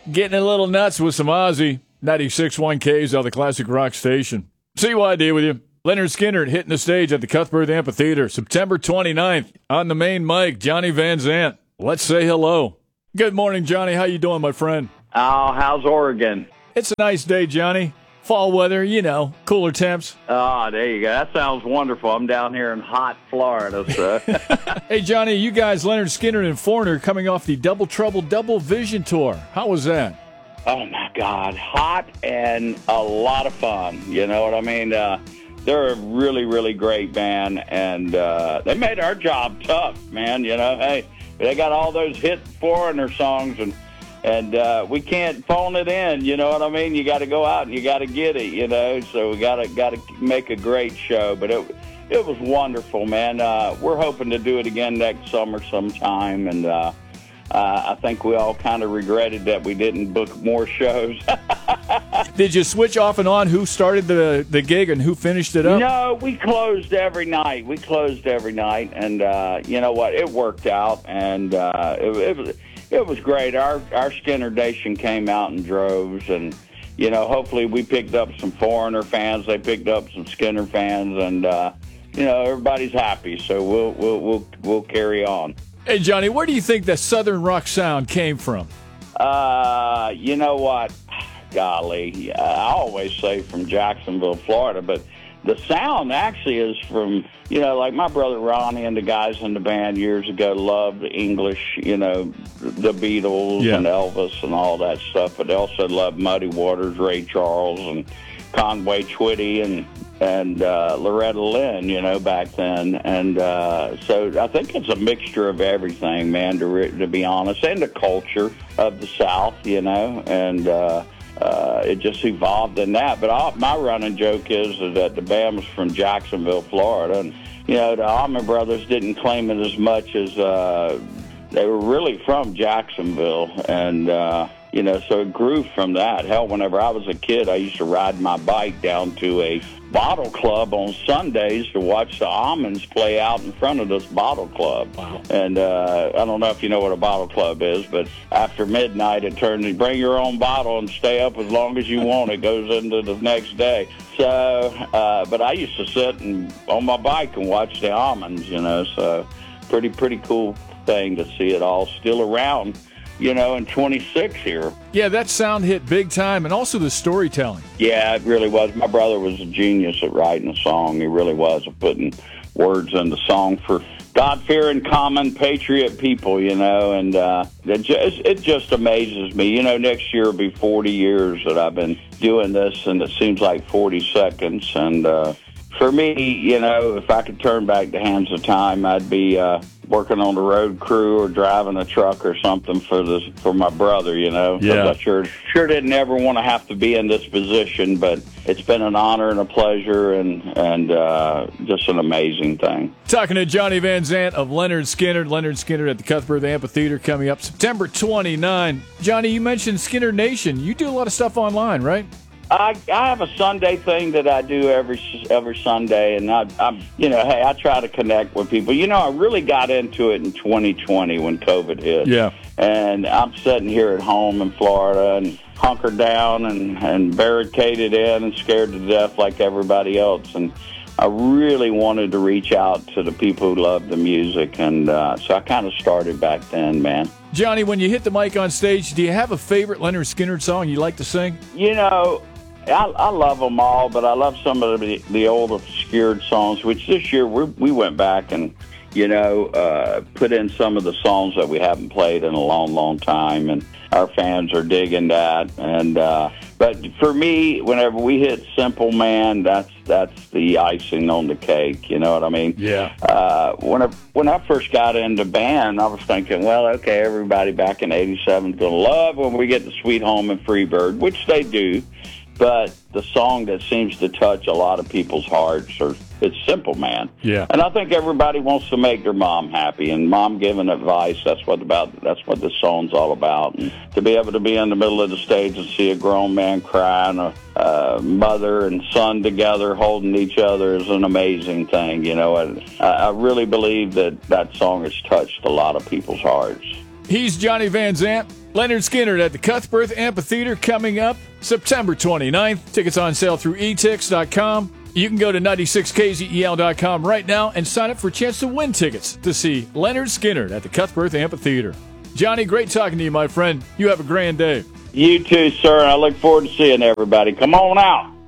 Getting a little nuts with some Ozzy. 96.1 Ks on the Classic Rock Station. CYD with you. Leonard Skinner hitting the stage at the Cuthbert Amphitheater September 29th. On the main mic, Johnny Van Zant. Let's say hello. Good morning, Johnny. How you doing, my friend? Oh, how's Oregon? It's a nice day, Johnny. Fall weather, you know, cooler temps. Oh, there you go. That sounds wonderful. I'm down here in hot Florida, so. Hey, Johnny, you guys, Leonard Skinner and Foreigner, coming off the Double Trouble Double Vision Tour. How was that? Oh, my God. Hot and a lot of fun. You know what I mean? They're a really, really great band, and they made our job tough, man. You know, hey, they got all those hit Foreigner songs, and we can't phone it in, you know what I mean? You got to go out and you got to get it, you know. So we got to make a great show. But it was wonderful, man. We're hoping to do it again next summer sometime, and I think we all kind of regretted that we didn't book more shows. Did you switch off and on who started the gig and who finished it up? No, we closed every night. And you know what? It worked out, and it was great. Our Skinner Nation came out in droves, and you know, hopefully we picked up some Foreigner fans. They picked up some Skinner fans, and you know, everybody's happy. So we'll carry on. Hey, Johnny, where do you think the Southern rock sound came from? You know what? Golly, I always say from Jacksonville, Florida, but the sound actually is from, you know, like my brother Ronnie and the guys in the band years ago loved English, you know, the Beatles and Elvis and all that stuff, but they also loved Muddy Waters, Ray Charles, and Conway Twitty and Loretta Lynn, you know, back then. And so I think it's a mixture of everything, man, to be honest, and the culture of the South, you know, and it just evolved in that. But my running joke is that the band was from Jacksonville, Florida, and, you know, the Allman Brothers didn't claim it as much as they were really from Jacksonville, and you know, so it grew from that. Hell, whenever I was a kid, I used to ride my bike down to a bottle club on Sundays to watch the Almonds play out in front of this bottle club. Wow. And I don't know if you know what a bottle club is, but after midnight, it turns to bring your own bottle and stay up as long as you want. It goes into the next day. So, but I used to sit on my bike and watch the Almonds, you know, so pretty cool thing to see it all still around, you know, in 26 here. Yeah, that sound hit big time, and also the storytelling. Yeah, it really was. My brother was a genius at writing a song. He really was, of putting words in the song for God-fearing, common, patriot people, you know, and it just amazes me. You know, next year will be 40 years that I've been doing this, and it seems like 40 seconds, and for me, you know, if I could turn back the hands of time, I'd be working on the road crew or driving a truck or something for my brother, you know. Yeah. I sure didn't ever want to have to be in this position, but it's been an honor and a pleasure and just an amazing thing. Talking to Johnny Van Zant of Leonard Skinner at the Cuthbert Amphitheater coming up September 29. Johnny, you mentioned Skinner Nation. You do a lot of stuff online, right? I have a Sunday thing that I do every Sunday, and I'm you know, hey, I try to connect with people. You know, I really got into it in 2020 when COVID hit. Yeah. And I'm sitting here at home in Florida and hunkered down and barricaded in and scared to death like everybody else. And I really wanted to reach out to the people who love the music, and so I kind of started back then, man. Johnny, when you hit the mic on stage, do you have a favorite Leonard Skinner song you like to sing? You know, I love them all, but I love some of the old obscured songs, which this year we went back and, you know, put in some of the songs that we haven't played in a long, long time, and our fans are digging that. And but for me, whenever we hit Simple Man, that's the icing on the cake. You know what I mean? Yeah. When I first got into band, I was thinking, well, okay, everybody back in '87 is gonna love when we get to Sweet Home and Freebird, which they do. But the song that seems to touch a lot of people's hearts it's Simple Man. Yeah. And I think everybody wants to make their mom happy, and mom giving advice, that's what this song's all about. And to be able to be in the middle of the stage and see a grown man cry and a mother and son together holding each other is an amazing thing, you know. And I really believe that song has touched a lot of people's hearts. He's Johnny Van Zant. Leonard Skinner at the Cuthbert Amphitheater coming up September 29th. Tickets on sale through etix.com. You can go to 96kzel.com right now and sign up for a chance to win tickets to see Leonard Skinner at the Cuthbert Amphitheater. Johnny, great talking to you, my friend. You have a grand day. You too, sir. I look forward to seeing everybody. Come on out.